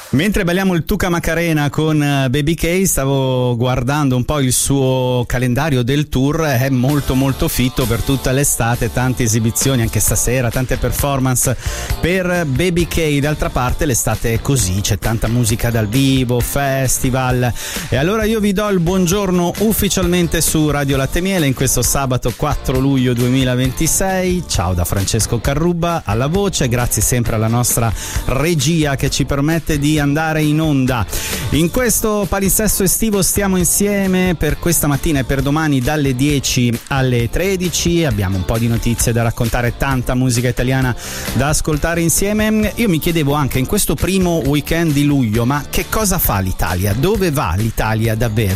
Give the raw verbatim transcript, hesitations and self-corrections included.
Mentre balliamo il Tuca Macarena con Baby K, stavo guardando un po' il suo calendario del tour, è molto molto fitto per tutta l'estate, tante esibizioni anche stasera, tante performance per Baby K. D'altra parte l'estate è così, c'è tanta musica dal vivo, festival, e allora io vi do il buongiorno ufficialmente su Radio Latte Miele in questo sabato quattro luglio duemilaventisei. Ciao da Francesco Carrubba alla voce, grazie sempre alla nostra regia che ci permette di andare in onda. In questo palinsesto estivo stiamo insieme per questa mattina e per domani dalle dieci alle tredici. Abbiamo un po' di notizie da raccontare, tanta musica italiana da ascoltare insieme. Io mi chiedevo anche in questo primo weekend di luglio, ma che cosa fa l'Italia? Dove va l'Italia davvero?